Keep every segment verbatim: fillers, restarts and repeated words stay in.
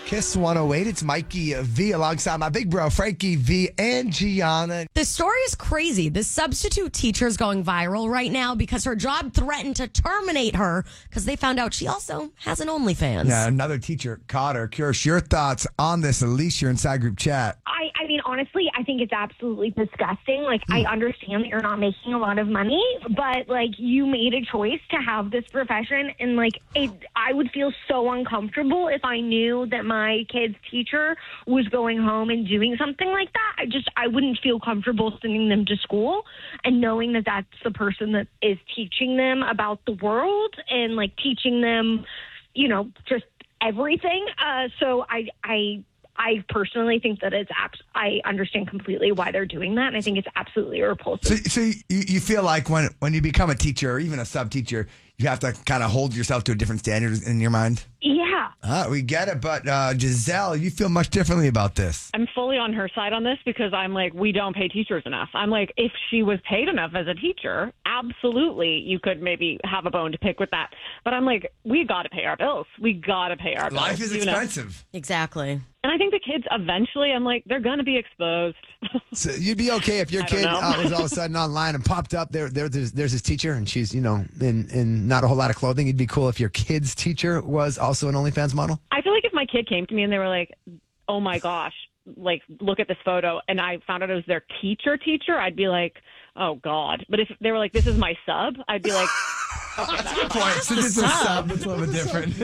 Kiss one oh eight. It's Mikey V alongside my big bro, Frankie V and Gianna. This story is crazy. This substitute teacher is going viral right now because her job threatened to terminate her because they found out she also has an OnlyFans. Yeah, another teacher caught her. Kirsch, your thoughts on this? Elise, you're inside group chat. I, I mean, honestly, I think it's absolutely disgusting. Like, I understand that you're not making a lot of money, but, like, you made a choice to have this profession, and, like, it, I would feel so uncomfortable if I knew that my kid's teacher was going home and doing something like that. I just, I wouldn't feel comfortable sending them to school and knowing that that's the person that is teaching them about the world and, like, teaching them, you know, just everything. Uh, so I, I, I personally think that it's, abs- I understand completely why they're doing that, and I think it's absolutely repulsive. So, so you, you feel like when, when you become a teacher or even a sub-teacher, you have to kind of hold yourself to a different standard in your mind? Yeah. Uh, we get it, but uh, Giselle, you feel much differently about this. I'm fully on her side on this because I'm like, we don't pay teachers enough. I'm like, if she was paid enough as a teacher, absolutely, you could maybe have a bone to pick with that. But I'm like, we got to pay our bills. We got to pay our bills. Life is you know? expensive. Exactly. And I think the kids eventually, I'm like, they're going to be exposed. So you'd be okay if your I don't kid know. uh, was all of a sudden online and popped up. There, there, there's, there's his teacher, and she's, you know, in, in not a whole lot of clothing. It'd be cool if your kid's teacher was also an OnlyFans model. I feel like if my kid came to me and they were like, oh my gosh, like, look at this photo, and I found out it was their teacher teacher, I'd be like, oh God. But if they were like, this is my sub, I'd be like, That's a good point. Since it's a sub, it's a little bit different.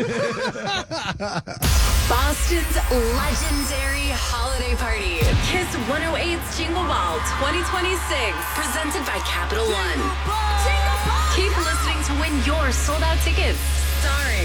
Boston's legendary holiday party. Kiss one oh eight's Jingle Ball twenty twenty-six. Presented by Capital One. Keep listening to win your sold out tickets. Starring